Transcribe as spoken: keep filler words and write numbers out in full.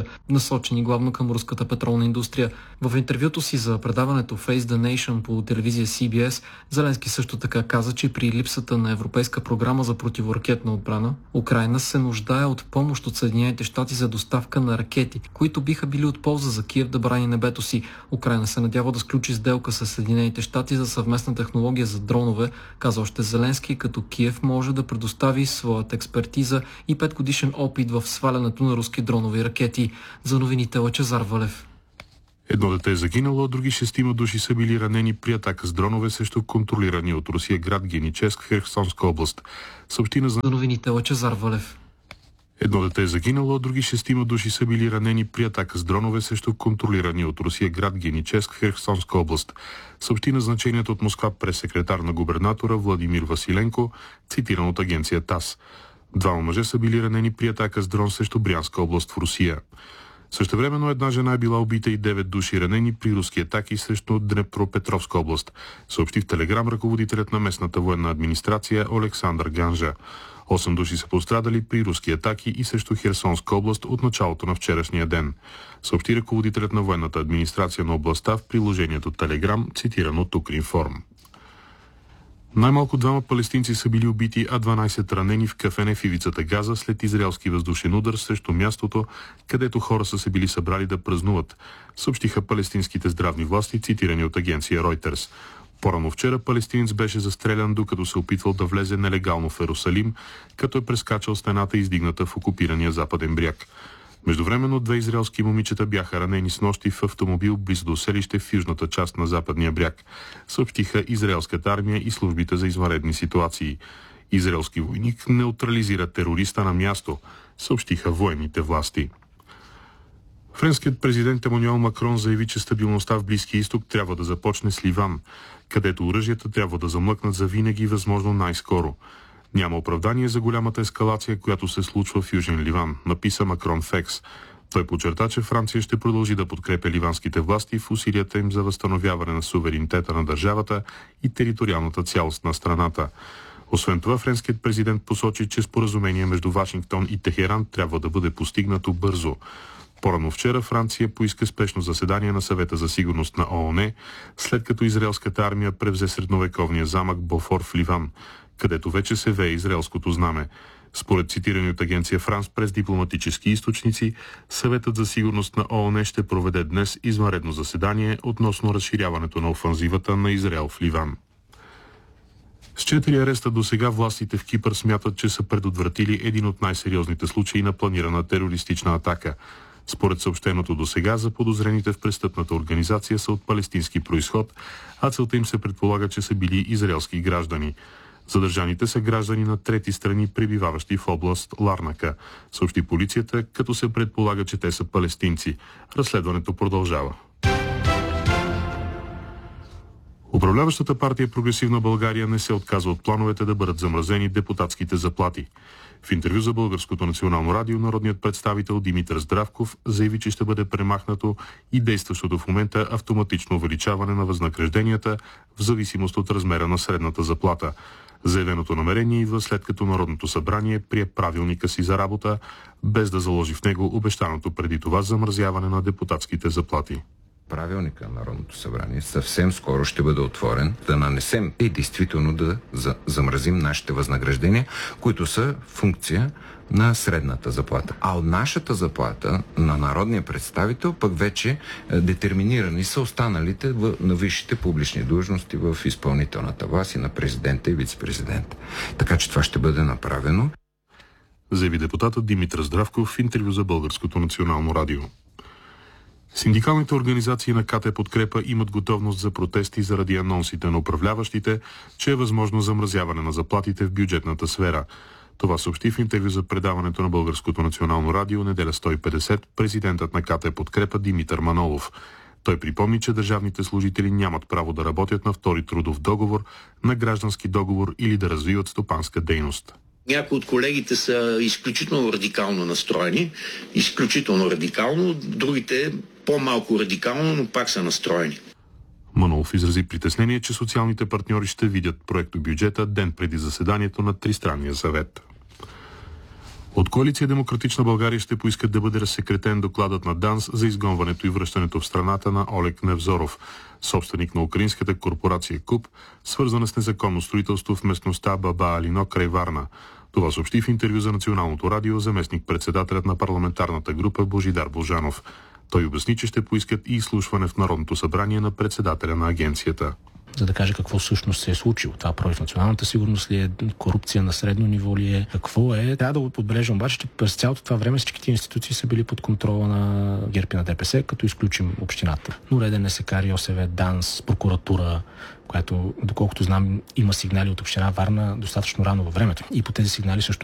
насочени главно към руската петролна индустрия. В интервюто си за предаването Face the Nation по телевизия Си Би Ес, Зеленски също така каза, че при липсата на европейска програма за противоракетна отбрана, Украйна се нуждае от помощ от Съединените щати за доставка на ракети, които биха били от полза за Киев да брани небето си. Украйна се надява да сключи сделка с Съединените щати за съвместна технология за дронове, каза още Зеленски, като Киев може да предостави своята експертиза и петгодишен опит в свалянето на руски дронови ракети. За новините Лъчезар Валев. Едно дете е загинало, а други шестима души са били ранени при атака с дронове срещу контролирани от Русия град Геническ в Херсонска област. Съобщи на... За новините Лъчезар Валев. Едно дете е загинало, а други шестима души са били ранени при атака с дронове срещу контролирани от Русия град Геническ в Херсонска област. Съобщи назначението от Москва прес-секретар на губернатора Владимир Василенко, цитиран от агенция ТАСС. Двама мъже са били ранени при атака с дрон срещу Брянска област в Русия. Същевременно една жена е била убита и девет души ранени при руски атаки срещу Днепропетровска област, съобщи в Телеграм ръководителят на местната военна администрация Олександър Ганжа. Осем души са пострадали при руски атаки и срещу Херсонска област от началото на вчерашния ден, съобщи ръководителят на военната администрация на областта в приложението Телеграм, цитирано от Укринформ. Най-малко двама палестинци са били убити, а дванайсет ранени в кафене в ивицата Газа след израелски въздушен удар срещу мястото, където хора са се били събрали да празнуват, съобщиха палестинските здравни власти, цитирани от агенция Reuters. По-рано вчера палестинец беше застрелян, докато се опитвал да влезе нелегално в Ерусалим, като е прескачал стената, издигната в окупирания западен бряг. Междувременно две израелски момичета бяха ранени снощи в автомобил близо до селище в южната част на западния бряг, съобщиха израелската армия и службите за извънредни ситуации. Израелски войник неутрализира терориста на място, съобщиха военните власти. Френският президент Емануел Макрон заяви, че стабилността в Близкия изток трябва да започне с Ливан, където оръжията трябва да замлъкнат за винаги, възможно най-скоро. Няма оправдание за голямата ескалация, която се случва в Южен Ливан, написа Макрон в Екс. Той подчерта, че Франция ще продължи да подкрепя ливанските власти в усилията им за възстановяване на суверенитета на държавата и териториалната цялост на страната. Освен това, френският президент посочи, че споразумение между Вашингтон и Техеран трябва да бъде постигнато бързо. По-рано вчера Франция поиска спешно заседание на Съвета за сигурност на ООН, след като израелската армия превзе средновековния замък Бофор в Ливан, където вече се вее израелското знаме. Според цитирани от агенция Франс през дипломатически източници, Съветът за сигурност на ООН ще проведе днес извънредно заседание относно разширяването на офанзивата на Израел в Ливан. С четири ареста до сега властите в Кипър смятат, че са предотвратили един от най-сериозните случаи на планирана терористична атака. Според съобщеното до сега, заподозрените в престъпната организация са от палестински произход, а целта им се предполага, че са били израелски граждани. Задържаните са граждани на трети страни, пребиваващи в област Ларнака, съобщи полицията, като се предполага, че те са палестинци. Разследването продължава. Управляващата партия Прогресивна България не се отказва от плановете да бъдат замразени депутатските заплати. В интервю за Българското национално радио народният представител Димитър Здравков заяви, че ще бъде премахнато и действащото в момента автоматично увеличаване на възнагражденията в зависимост от размера на средната заплата. Заявеното намерение идва след като Народното събрание прие правилника си за работа, без да заложи в него обещаното преди това замразяване на депутатските заплати. Правилника на Народното събрание съвсем скоро ще бъде отворен да нанесем и действително да замразим нашите възнаграждения, които са функция на средната заплата. А от нашата заплата на народния представител пък вече детерминирани са останалите в, на висшите публични длъжности в изпълнителната власт и на президента и вице-президента. Така че това ще бъде направено. Заяви депутатът Димитър Здравков в интервю за Българското национално радио. Синдикалните организации на КТ Подкрепа имат готовност за протести заради анонсите на управляващите, че е възможно замразяване на заплатите в бюджетната сфера. Това съобщи в интервю за предаването на Българското национално радио неделя сто и петдесет президентът на КТ Подкрепа Димитър Манолов. Той припомни, че държавните служители нямат право да работят на втори трудов договор, на граждански договор или да развиват стопанска дейност. Някои от колегите са изключително радикално настроени, изключително радикално, другите по-малко радикално, но пак са настроени. Манолов изрази притеснение, че социалните партньори ще видят проекто бюджета ден преди заседанието на Тристранния съвет. От Коалиция Демократична България ще поискат да бъде разсекретен докладът на ДАНС за изгонването и връщането в страната на Олег Невзоров, собственик на украинската корпорация КУП, свързана с незаконно строителство в местността Баба Алино край Варна. Това съобщи в интервю за Националното радио заместник-председателят на парламентарната група Божидар Божанов. Той обясни, че ще поискат и изслушване в Народното събрание на председателя на агенцията. За да каже какво всъщност се е случило. Това против националната сигурност ли е, корупция на средно ниво ли е, какво е. Трябва да го подбележим обаче, че през цялото това време всичките институции са били под контрола на ГЕРБ и на ДПС, като изключим общината. Но реден НСК, РИОСВ, ДАНС, прокуратура, която, доколкото знам, има сигнали от община Варна достатъчно рано във времето. И по тези сигнали също